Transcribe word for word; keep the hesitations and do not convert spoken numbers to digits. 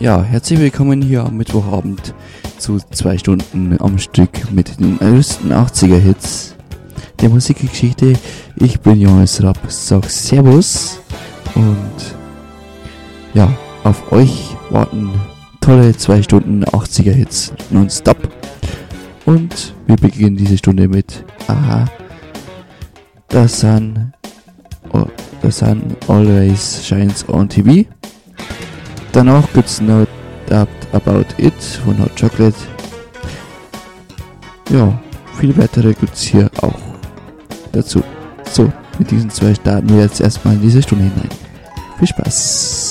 Ja, herzlich willkommen hier am Mittwochabend zu zwei Stunden am Stück mit den größten achtziger-Hits der Musikgeschichte. Ich bin Johannes Rapp, sag Servus und ja, auf euch warten tolle zwei Stunden achtziger-Hits nonstop. Und wir beginnen diese Stunde mit Aha, The Sun, oh, The Sun Always Shines on T V. Danach gibt's No Doubt About It von Hot Chocolate. Ja, viele weitere gibt's hier auch dazu. So, mit diesen zwei starten wir jetzt erstmal in diese Stunde hinein. Viel Spaß!